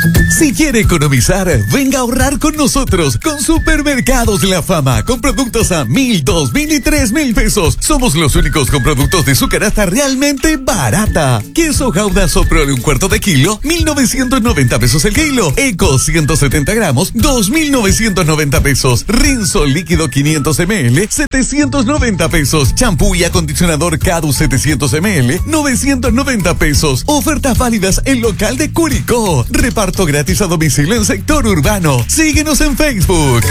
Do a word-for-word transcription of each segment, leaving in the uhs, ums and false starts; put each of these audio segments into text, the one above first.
Si quiere economizar, venga a ahorrar con nosotros con Supermercados La Fama, con productos a mil, dos mil y tres mil pesos. Somos los únicos con productos de su canasta realmente barata. Queso Gouda Soprole un cuarto de kilo, mil novecientos noventa pesos el kilo. Eco ciento setenta gramos, dos mil novecientos noventa pesos. Rinso líquido quinientos mililitros, setecientos noventa pesos. Champú y acondicionador Cadu setecientos mililitros, novecientos noventa pesos. Ofertas válidas en local de Curicó. Reparto gratis a domicilio en sector urbano. Síguenos en Facebook.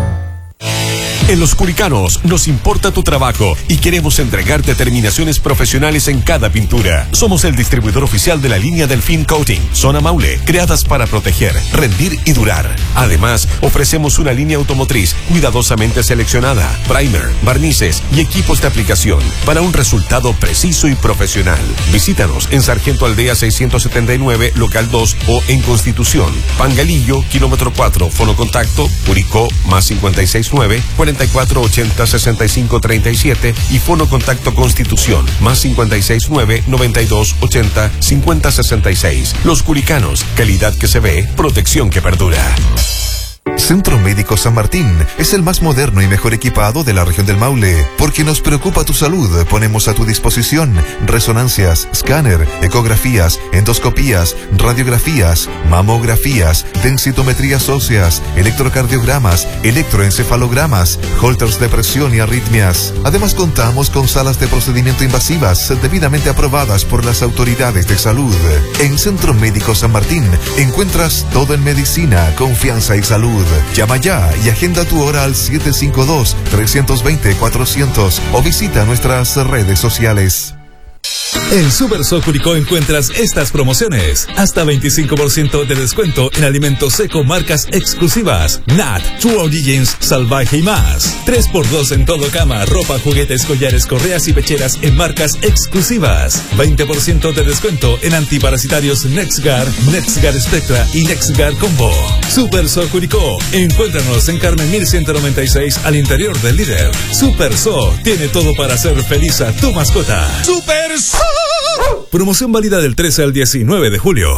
En Los Curicanos nos importa tu trabajo y queremos entregarte terminaciones profesionales en cada pintura. Somos el distribuidor oficial de la línea Delfín Coating, Zona Maule, creadas para proteger, rendir y durar. Además, ofrecemos una línea automotriz cuidadosamente seleccionada, primer, barnices y equipos de aplicación para un resultado preciso y profesional. Visítanos en Sargento Aldea seiscientos setenta y nueve, local dos o en Constitución, Pangalillo, kilómetro cuatro, fonocontacto, Curicó, más cincuenta y seis nueve, cuarenta y cuatro ochenta sesenta y cinco treinta y siete y fono contacto Constitución más cincuenta y seis nueve noventa y dos ochenta cincuenta sesenta y seis. Los Curicanos, calidad que se ve, protección que perdura. Centro Médico San Martín es el más moderno y mejor equipado de la región del Maule. Porque nos preocupa tu salud, ponemos a tu disposición resonancias, escáner, ecografías, endoscopías, radiografías, mamografías, densitometrías óseas, electrocardiogramas, electroencefalogramas, holters de presión y arritmias. Además contamos con salas de procedimiento invasivas debidamente aprobadas por las autoridades de salud. En Centro Médico San Martín encuentras todo en medicina, confianza y salud. Llama ya y agenda tu hora al siete cinco dos, tres dos cero, cuatrocientos o visita nuestras redes sociales. En Super So Curicó encuentras estas promociones. Hasta veinticinco por ciento de descuento en alimentos seco marcas exclusivas. Nat, True Origins, Salvaje y más. tres por dos en todo cama, ropa, juguetes, collares, correas y pecheras en marcas exclusivas. veinte por ciento de descuento en antiparasitarios NexGard, NexGard Spectra y NexGard Combo. Super So Curicó. Encuéntranos en Carmen mil ciento noventa y seis al interior del líder. Super So tiene todo para hacer feliz a tu mascota. Super So. Promoción válida del trece al diecinueve de julio.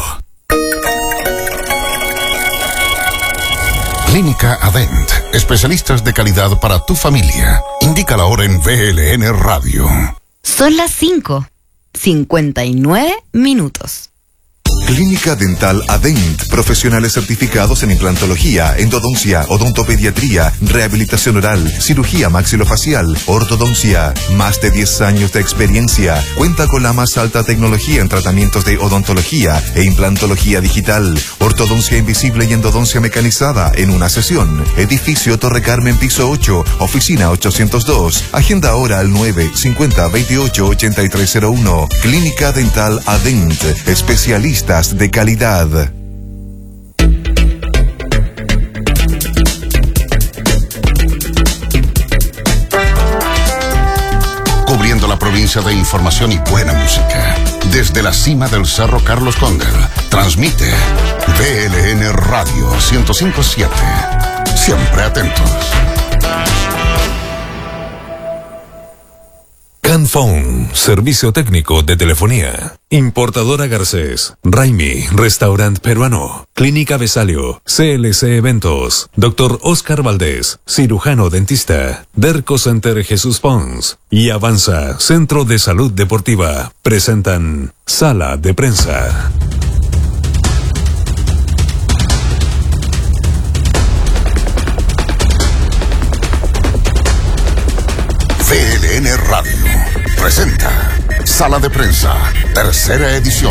Clínica Adent, especialistas de calidad para tu familia. Indica la hora en V L N Radio. Son las cinco, cincuenta y nueve minutos. Clínica Dental Adent, profesionales certificados en implantología, endodoncia, odontopediatría, rehabilitación oral, cirugía maxilofacial, ortodoncia. Más de diez años de experiencia. Cuenta con la más alta tecnología en tratamientos de odontología e implantología digital, ortodoncia invisible y endodoncia mecanizada en una sesión. Edificio Torre Carmen, piso ocho, oficina ochocientos dos. Agenda ahora al nueve cincuenta veintiocho ochenta y tres cero uno. Clínica Dental Adent, especialistas de calidad. Cubriendo la provincia de información y buena música. Desde la cima del Cerro Carlos Cóndel, transmite V L N Radio ciento cinco punto siete. Siempre atentos. Canphone, servicio técnico de telefonía. Importadora Garcés, Raimi, restaurante peruano. Clínica Besalio, C L C Eventos. Doctor Oscar Valdés, cirujano dentista. Derco Center Jesús Pons y Avanza, Centro de Salud Deportiva. Presentan Sala de Prensa. V L N Radio presenta Sala de Prensa, tercera edición.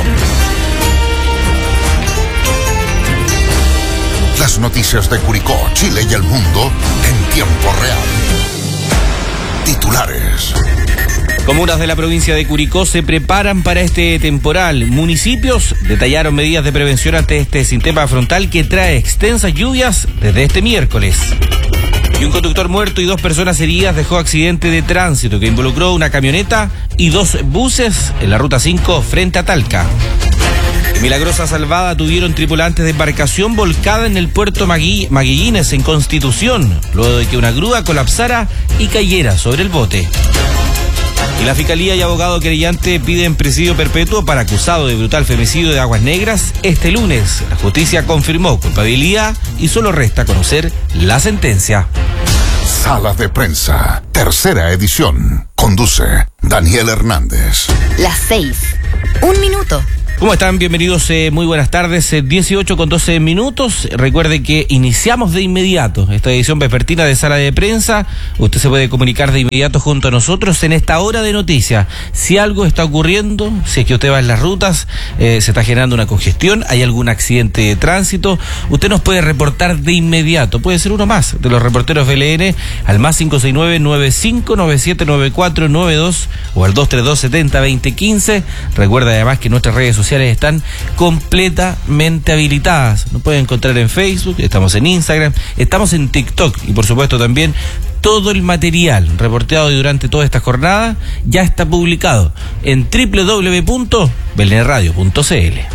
Las noticias de Curicó, Chile y el mundo en tiempo real. Titulares. Comunas de la provincia de Curicó se preparan para este temporal. Municipios detallaron medidas de prevención ante este sistema frontal que trae extensas lluvias desde este miércoles. Y un conductor muerto y dos personas heridas dejó accidente de tránsito que involucró una camioneta y dos buses en la ruta cinco frente a Talca. Milagrosa salvada tuvieron tripulantes de embarcación volcada en el puerto Magui- Maguillines en Constitución, luego de que una grúa colapsara y cayera sobre el bote. Y la Fiscalía y abogado querellante piden presidio perpetuo para acusado de brutal femicidio de Aguas Negras. Este lunes, la justicia confirmó culpabilidad y solo resta conocer la sentencia. Sala de Prensa, tercera edición. Conduce Daniel Hernández. Las seis. Un minuto. ¿Cómo están? Bienvenidos, eh, muy buenas tardes, eh, dieciocho con doce minutos. Recuerde que iniciamos de inmediato esta edición vespertina de Sala de Prensa. Usted se puede comunicar de inmediato junto a nosotros en esta hora de noticias. Si algo está ocurriendo, si es que usted va en las rutas, eh, se está generando una congestión, hay algún accidente de tránsito, usted nos puede reportar de inmediato. Puede ser uno más de los reporteros B L N al más cinco seis nueve, nueve cinco nueve siete nueve cuatro nueve dos o al dos tres dos, siete cero, dos cero uno cinco. Recuerda además que nuestras redes sociales están completamente habilitadas. Nos pueden encontrar en Facebook, estamos en Instagram, estamos en TikTok y por supuesto también todo el material reporteado durante toda esta jornada ya está publicado en doble u doble u doble u punto b l n radio punto c l.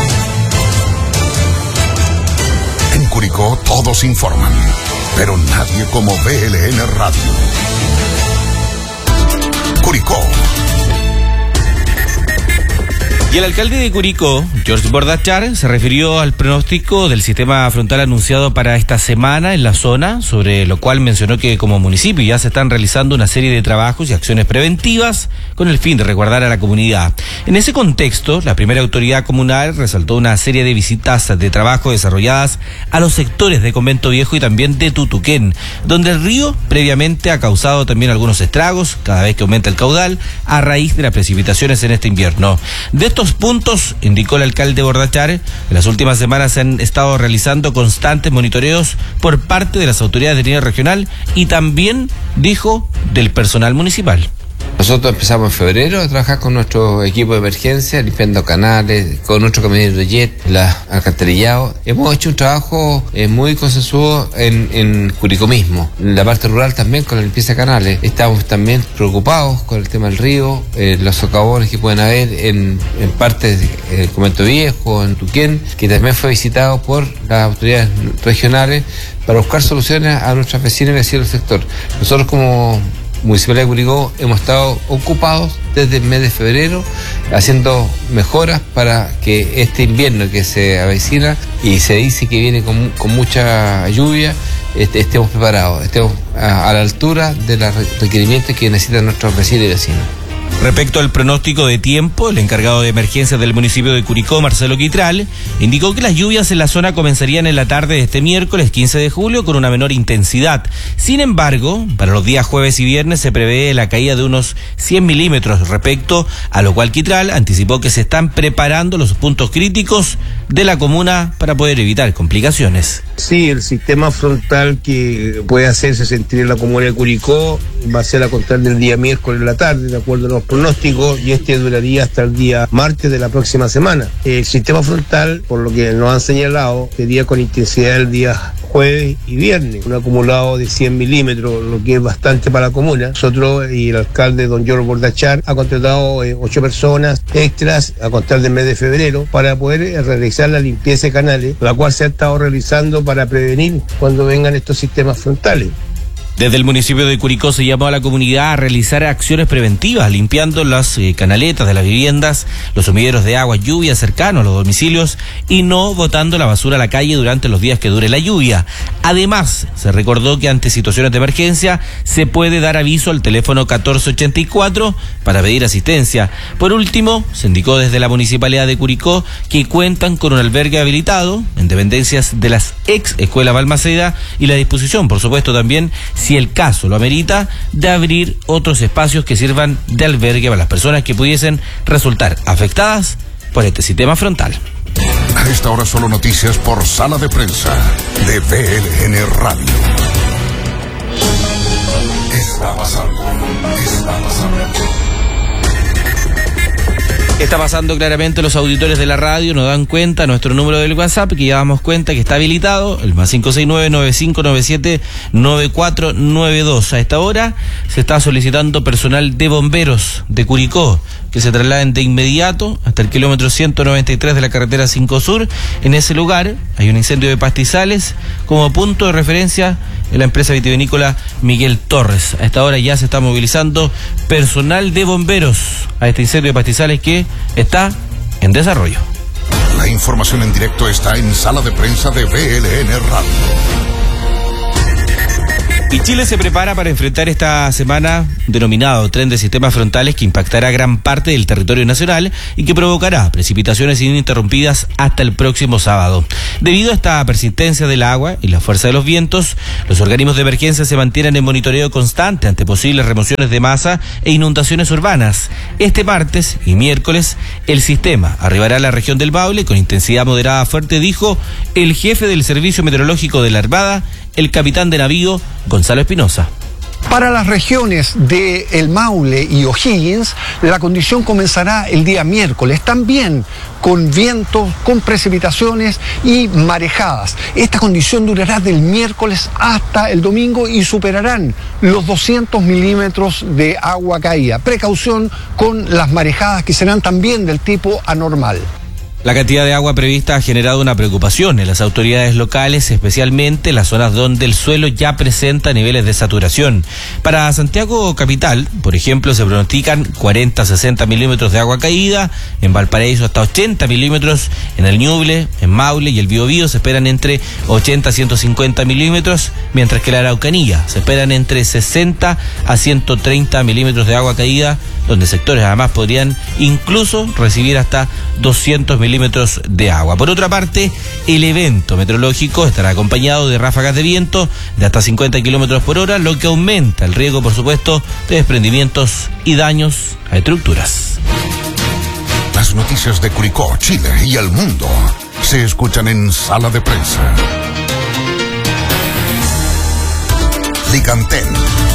En Curicó todos informan, pero nadie como B L N Radio. Curicó. Y el alcalde de Curicó, George Bordachar, se refirió al pronóstico del sistema frontal anunciado para esta semana en la zona, sobre lo cual mencionó que como municipio ya se están realizando una serie de trabajos y acciones preventivas con el fin de resguardar a la comunidad. En ese contexto, la primera autoridad comunal resaltó una serie de visitas de trabajo desarrolladas a los sectores de Convento Viejo y también de Tutuquén, donde el río previamente ha causado también algunos estragos cada vez que aumenta el caudal a raíz de las precipitaciones en este invierno. De estos puntos, indicó el alcalde Bordachar, en las últimas semanas se han estado realizando constantes monitoreos por parte de las autoridades de nivel regional y también, dijo, del personal municipal. Nosotros empezamos en febrero a trabajar con nuestro equipo de emergencia, limpiando canales, con nuestro camionero de jet, la alcantarillado. Hemos hecho un trabajo eh, muy consensuado en, en Curicó mismo. En la parte rural también con la limpieza de canales. Estamos también preocupados con el tema del río, eh, los socavones que pueden haber en, en partes del Convento Viejo, en Tuquén, que también fue visitado por las autoridades regionales para buscar soluciones a nuestras vecinas y vecinos del sector. Nosotros como Municipalidad de Curicó hemos estado ocupados desde el mes de febrero haciendo mejoras para que este invierno que se avecina y se dice que viene con, con mucha lluvia, este, estemos preparados, estemos a, a la altura de los requerimientos que necesitan nuestros vecinos y vecinas. Respecto al pronóstico de tiempo, el encargado de emergencias del municipio de Curicó, Marcelo Quitral, indicó que las lluvias en la zona comenzarían en la tarde de este miércoles quince de julio con una menor intensidad. Sin embargo, para los días jueves y viernes se prevé la caída de unos cien milímetros, respecto a lo cual Quitral anticipó que se están preparando los puntos críticos de la comuna para poder evitar complicaciones. Sí, el sistema frontal que puede hacerse sentir en la comuna de Curicó va a ser a contar del día miércoles en la tarde, de acuerdo a los pronósticos, y este duraría hasta el día martes de la próxima semana. El sistema frontal, por lo que nos han señalado, sería con intensidad el día jueves y viernes, un acumulado de cien milímetros, lo que es bastante para la comuna. Nosotros y el alcalde don George Bordachar ha contratado eh, ocho personas extras a contar del mes de febrero para poder eh, realizar la limpieza de canales, la cual se ha estado realizando para prevenir cuando vengan estos sistemas frontales. Desde el municipio de Curicó se llamó a la comunidad a realizar acciones preventivas, limpiando las eh, canaletas de las viviendas, los sumideros de agua, lluvia cercanos a los domicilios y no botando la basura a la calle durante los días que dure la lluvia. Además, se recordó que ante situaciones de emergencia se puede dar aviso al teléfono catorce ochenta y cuatro para pedir asistencia. Por último, se indicó desde la Municipalidad de Curicó que cuentan con un albergue habilitado en dependencias de las ex escuelas Balmaceda y la disposición, por supuesto, también, si el caso lo amerita, de abrir otros espacios que sirvan de albergue para las personas que pudiesen resultar afectadas por este sistema frontal. A esta hora solo noticias por Sala de Prensa de B L N Radio. Está pasando, está pasando. ¿Qué está pasando? Claramente los auditores de la radio nos dan cuenta, nuestro número del WhatsApp, que ya damos cuenta que está habilitado, el más cinco seis nueve, nueve cinco nueve siete, nueve cuatro nueve dos. A esta hora se está solicitando personal de bomberos de Curicó que se trasladen de inmediato hasta el kilómetro ciento noventa y tres de la carretera cinco Sur. En ese lugar hay un incendio de pastizales. Como punto de referencia en la empresa vitivinícola Miguel Torres. A esta hora ya se está movilizando personal de bomberos a este incendio de pastizales que está en desarrollo. La información en directo está en Sala de Prensa de V L N Radio. Y Chile se prepara para enfrentar esta semana denominado tren de sistemas frontales que impactará gran parte del territorio nacional y que provocará precipitaciones ininterrumpidas hasta el próximo sábado. Debido a esta persistencia del agua y la fuerza de los vientos, los organismos de emergencia se mantienen en monitoreo constante ante posibles remociones de masa e inundaciones urbanas. Este martes y miércoles el sistema arribará a la región del Maule con intensidad moderada a fuerte, dijo el jefe del Servicio Meteorológico de la Armada, el capitán de navío Gonzalo Espinosa. Para las regiones de El Maule y O'Higgins, la condición comenzará el día miércoles, también con vientos, con precipitaciones y marejadas. Esta condición durará del miércoles hasta el domingo y superarán los doscientos milímetros de agua caída. Precaución con las marejadas, que serán también del tipo anormal. La cantidad de agua prevista ha generado una preocupación en las autoridades locales, especialmente en las zonas donde el suelo ya presenta niveles de saturación. Para Santiago capital, por ejemplo, se pronostican cuarenta a sesenta milímetros de agua caída, en Valparaíso hasta ochenta milímetros, en el Ñuble, en Maule y el Biobío se esperan entre ochenta a ciento cincuenta milímetros, mientras que la Araucanía se esperan entre sesenta a ciento treinta milímetros de agua caída, donde sectores además podrían incluso recibir hasta doscientos milímetros de agua. Por otra parte, el evento meteorológico estará acompañado de ráfagas de viento de hasta cincuenta kilómetros por hora, lo que aumenta el riesgo, por supuesto, de desprendimientos y daños a estructuras. Las noticias de Curicó, Chile y el mundo se escuchan en Sala de Prensa. Licantén.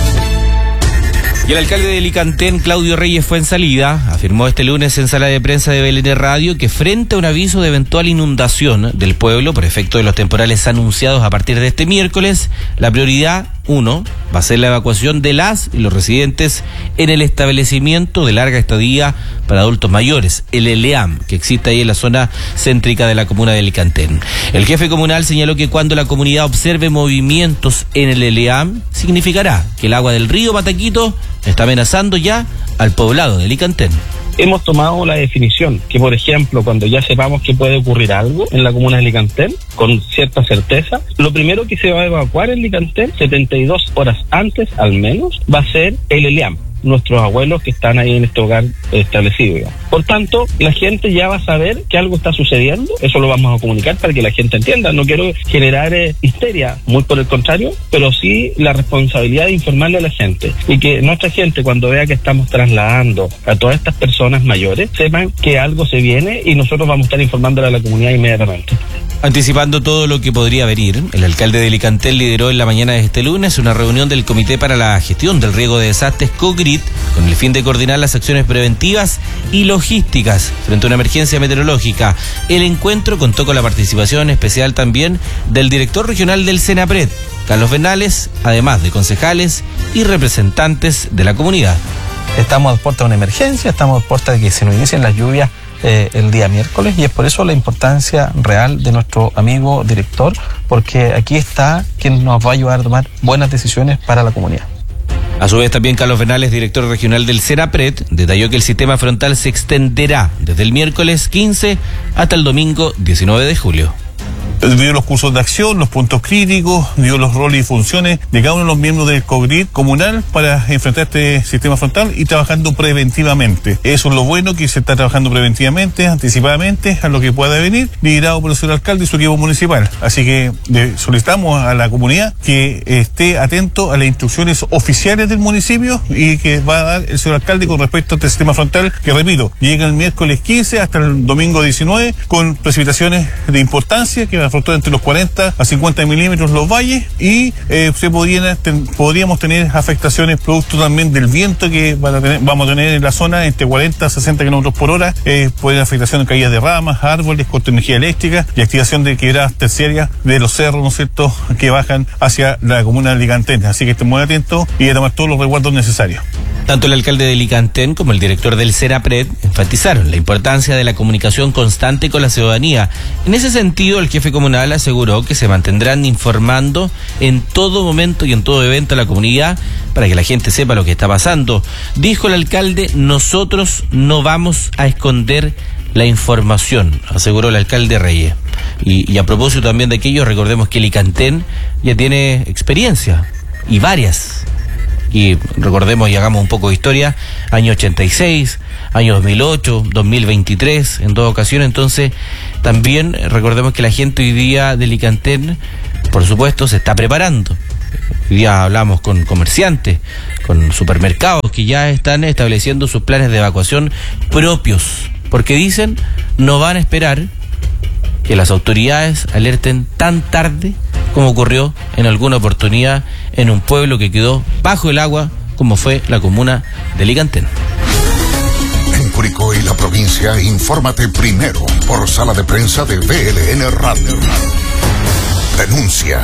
Y el alcalde de Licantén, Claudio Reyes Fuenzalida, afirmó este lunes en Sala de Prensa de V L N Radio que frente a un aviso de eventual inundación del pueblo por efecto de los temporales anunciados a partir de este miércoles, la prioridad uno va a ser la evacuación de las y los residentes en el establecimiento de larga estadía para adultos mayores, el L E A M, que existe ahí en la zona céntrica de la comuna de Licantén. El jefe comunal señaló que cuando la comunidad observe movimientos en el L E A M, significará que el agua del río Mataquito está amenazando ya al poblado de Licantén. Hemos tomado la definición que, por ejemplo, cuando ya sepamos que puede ocurrir algo en la comuna de Licantén, con cierta certeza, lo primero que se va a evacuar en Licantén, setenta y dos horas antes al menos, va a ser el L E A M, nuestros abuelos que están ahí en este hogar establecido, digamos. Por tanto, la gente ya va a saber que algo está sucediendo, eso lo vamos a comunicar para que la gente entienda. No quiero generar eh, histeria, muy por el contrario, pero sí la responsabilidad de informarle a la gente y que nuestra gente, cuando vea que estamos trasladando a todas estas personas mayores, sepan que algo se viene y nosotros vamos a estar informándole a la comunidad inmediatamente. Anticipando todo lo que podría venir, el alcalde de Licantén lideró en la mañana de este lunes una reunión del Comité para la Gestión del Riesgo de Desastres, COGRID, con el fin de coordinar las acciones preventivas y logísticas frente a una emergencia meteorológica. El encuentro contó con la participación especial también del director regional del SENAPRED, Carlos Bernales, además de concejales y representantes de la comunidad. Estamos a puerta de una emergencia, estamos a puerta de que se nos inicien las lluvias eh, el día miércoles, y es por eso la importancia real de nuestro amigo director, porque aquí está quien nos va a ayudar a tomar buenas decisiones para la comunidad. A su vez, también Carlos Bernales, director regional del SENAPRED, detalló que el sistema frontal se extenderá desde el miércoles quince hasta el domingo diecinueve de julio. Dio los cursos de acción, los puntos críticos, dio los roles y funciones de cada uno de los miembros del COGRID comunal para enfrentar este sistema frontal y trabajando preventivamente. Eso es lo bueno, que se está trabajando preventivamente, anticipadamente a lo que pueda venir, liderado por el señor alcalde y su equipo municipal. Así que le solicitamos a la comunidad que esté atento a las instrucciones oficiales del municipio y que va a dar el señor alcalde con respecto a este sistema frontal, que repito, llega el miércoles quince hasta el domingo diecinueve con precipitaciones de importancia que va a fluctúa entre los cuarenta a cincuenta milímetros los valles y eh, se podrían, ten, podríamos tener afectaciones producto también del viento que van a tener, vamos a tener en la zona entre cuarenta a sesenta kilómetros por hora. Eh, pueden afectación de caídas de ramas, árboles, corte de energía eléctrica y activación de quebradas terciarias de los cerros, ¿no es cierto?, que bajan hacia la comuna de Licantén. Así que estén muy atentos y a tomar todos los resguardos necesarios. Tanto el alcalde de Licantén como el director del CERAPRED enfatizaron la importancia de la comunicación constante con la ciudadanía. En ese sentido, el jefe comunal aseguró que se mantendrán informando en todo momento y en todo evento a la comunidad para que la gente sepa lo que está pasando. Dijo el alcalde, nosotros no vamos a esconder la información, aseguró el alcalde Reyes. Y, y a propósito también de aquello, recordemos que Licantén ya tiene experiencia, y varias. Y recordemos y hagamos un poco de historia, año ochenta y seis, año dos mil ocho, dos mil veintitrés, en dos ocasiones. Entonces, también recordemos que la gente hoy día de Licantén, por supuesto, se está preparando. Hoy día hablamos con comerciantes, con supermercados que ya están estableciendo sus planes de evacuación propios, porque dicen, no van a esperar que las autoridades alerten tan tarde como ocurrió en alguna oportunidad en un pueblo que quedó bajo el agua, como fue la comuna de Licantén. En Curicó y la provincia, infórmate primero por sala de prensa de V L N Radio. Denuncia.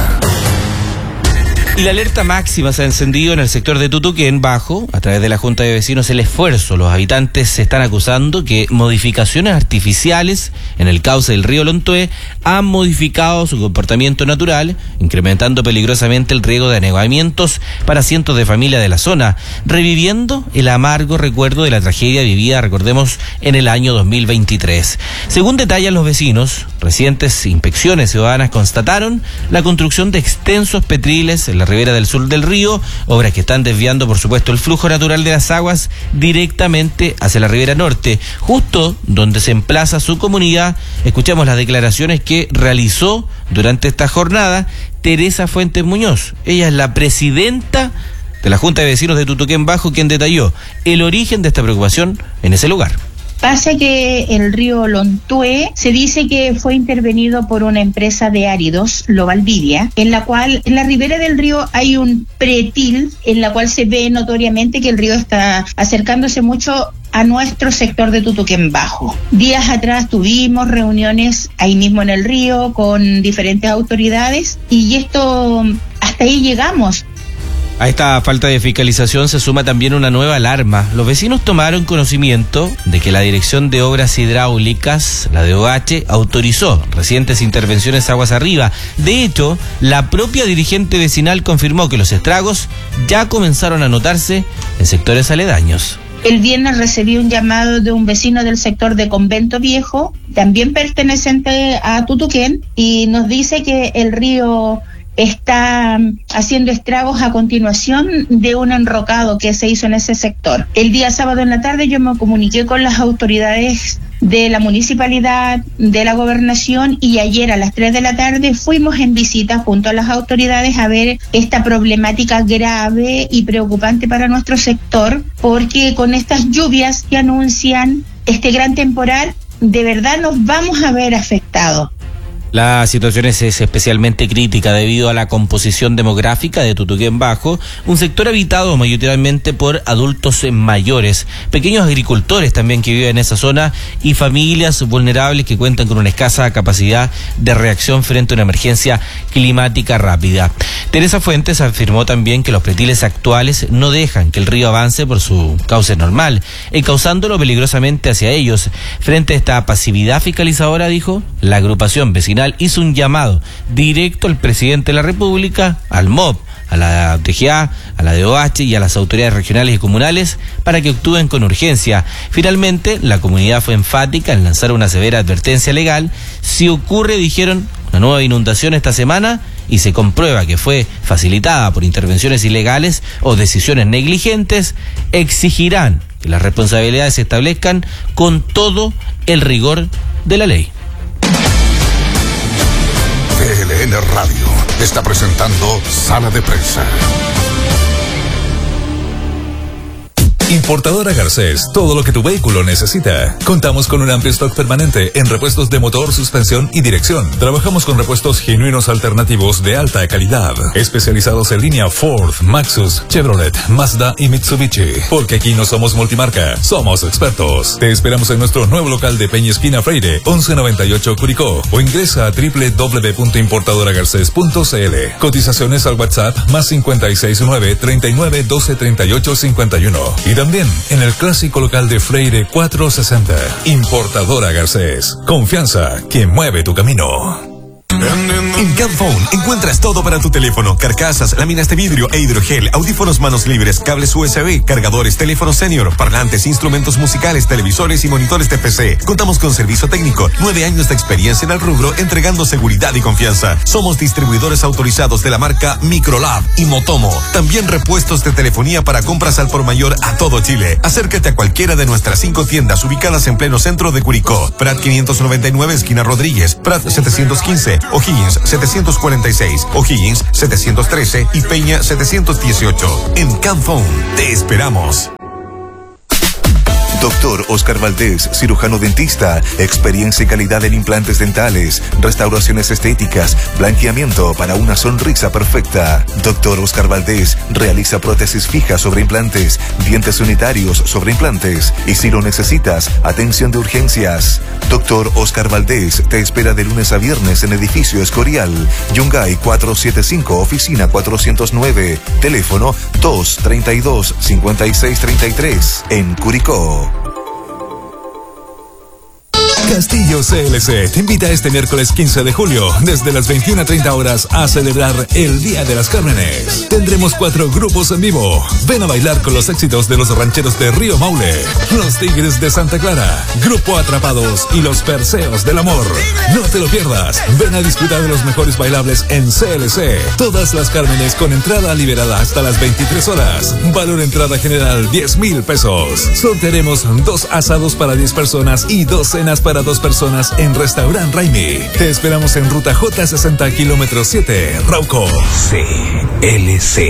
Y la alerta máxima se ha encendido en el sector de Tutuquén Bajo, a través de la Junta de Vecinos El Esfuerzo. Los habitantes se están acusando que modificaciones artificiales en el cauce del río Lontué han modificado su comportamiento natural, incrementando peligrosamente el riesgo de anegamientos para cientos de familias de la zona, reviviendo el amargo recuerdo de la tragedia vivida, recordemos, en el año dos mil veintitrés. Según detallan los vecinos, recientes inspecciones ciudadanas constataron la construcción de extensos petriles en la ribera del sur del río, obras que están desviando, por supuesto, el flujo natural de las aguas directamente hacia la ribera norte, justo donde se emplaza su comunidad. Escuchamos las declaraciones que realizó durante esta jornada Teresa Fuentes Muñoz. Ella es la presidenta de la Junta de Vecinos de Tutuquén Bajo, quien detalló el origen de esta preocupación en ese lugar. Pasa que el río Lontué se dice que fue intervenido por una empresa de áridos, Lo Valdivia, en la cual en la ribera del río hay un pretil en la cual se ve notoriamente que el río está acercándose mucho a nuestro sector de Tutuquén Bajo. Días atrás tuvimos reuniones ahí mismo en el río con diferentes autoridades y esto, hasta ahí llegamos. A esta falta de fiscalización se suma también una nueva alarma. Los vecinos tomaron conocimiento de que la Dirección de Obras Hidráulicas, la D O H, autorizó recientes intervenciones aguas arriba. De hecho, la propia dirigente vecinal confirmó que los estragos ya comenzaron a notarse en sectores aledaños. El viernes recibí un llamado de un vecino del sector de Convento Viejo, también perteneciente a Tutuquén, y nos dice que el río está haciendo estragos a continuación de un enrocado que se hizo en ese sector. El día sábado en la tarde yo me comuniqué con las autoridades de la municipalidad, de la gobernación, y ayer a las tres de la tarde fuimos en visita junto a las autoridades a ver esta problemática grave y preocupante para nuestro sector, porque con estas lluvias que anuncian este gran temporal, de verdad nos vamos a ver afectados. La situación es especialmente crítica debido a la composición demográfica de Tutuquén Bajo, un sector habitado mayoritariamente por adultos mayores, pequeños agricultores también que viven en esa zona y familias vulnerables que cuentan con una escasa capacidad de reacción frente a una emergencia climática rápida. Teresa Fuentes afirmó también que los pretiles actuales no dejan que el río avance por su cauce normal, encauzándolo peligrosamente hacia ellos. Frente a esta pasividad fiscalizadora, dijo, la agrupación vecinal hizo un llamado directo al presidente de la República, al M O B, a la T G A, a la D O H y a las autoridades regionales y comunales para que actúen con urgencia. Finalmente, la comunidad fue enfática en lanzar una severa advertencia legal. Si ocurre, dijeron, una nueva inundación esta semana y se comprueba que fue facilitada por intervenciones ilegales o decisiones negligentes, exigirán que las responsabilidades se establezcan con todo el rigor de la ley. V L N Radio está presentando Sala de Prensa. Importadora Garcés, todo lo que tu vehículo necesita. Contamos con un amplio stock permanente en repuestos de motor, suspensión y dirección. Trabajamos con repuestos genuinos alternativos de alta calidad, especializados en línea Ford, Maxus, Chevrolet, Mazda y Mitsubishi. Porque aquí no somos multimarca, somos expertos. Te esperamos en nuestro nuevo local de Peña Esquina Freire, once noventa y ocho Curicó, o ingresa a doble u doble u doble u punto importadora garcés punto c l. Cotizaciones al WhatsApp más cincuenta y seis nueve, treinta y nueve, doce, treinta y ocho, cincuenta y uno. Y también en el clásico local de Freire cuatrocientos sesenta. Importadora Garcés. Confianza que mueve tu camino. En Camphone encuentras todo para tu teléfono: carcasas, láminas de vidrio e hidrogel, audífonos manos libres, cables U S B, cargadores, teléfonos senior, parlantes, instrumentos musicales, televisores y monitores de P C. Contamos con servicio técnico, nueve años de experiencia en el rubro, entregando seguridad y confianza. Somos distribuidores autorizados de la marca Microlab y Motomo. También repuestos de telefonía para compras al por mayor a todo Chile. Acércate a cualquiera de nuestras cinco tiendas ubicadas en pleno centro de Curicó: Prat quinientos noventa y nueve, esquina Rodríguez; Prat setecientos quince, O'Higgins setecientos cuarenta y seis, O'Higgins setecientos trece y Peña setecientos dieciocho. En Camphone te esperamos. Doctor Oscar Valdés, cirujano dentista, experiencia y calidad en implantes dentales, restauraciones estéticas, blanqueamiento para una sonrisa perfecta. Doctor Oscar Valdés realiza prótesis fijas sobre implantes, dientes unitarios sobre implantes y, si lo necesitas, atención de urgencias. Doctor Oscar Valdés te espera de lunes a viernes en Edificio Escorial, Yungay cuatrocientos setenta y cinco, oficina cuatrocientos nueve, teléfono dos treinta y dos, cincuenta y seis treinta y tres, en Curicó. Castillo C L C te invita este miércoles quince de julio desde las veintiuna treinta horas a celebrar el Día de las Cármenes. Tendremos cuatro grupos en vivo. Ven a bailar con los éxitos de los rancheros de Río Maule, los Tigres de Santa Clara, Grupo Atrapados y los Perseos del Amor. No te lo pierdas. Ven a disfrutar de los mejores bailables en C L C. Todas las Cármenes con entrada liberada hasta las veintitrés horas. Valor entrada general diez mil pesos. Sortearemos dos asados para diez personas y dos cenas para dos personas en Restaurant Raimi. Te esperamos en ruta J sesenta, kilómetro siete, Rauco. C L C.